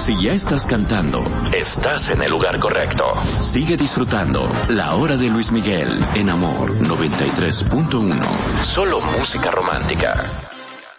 Si ya estás cantando, estás en el lugar correcto. Sigue disfrutando La Hora de Luis Miguel en Amor 93.1. Solo música romántica.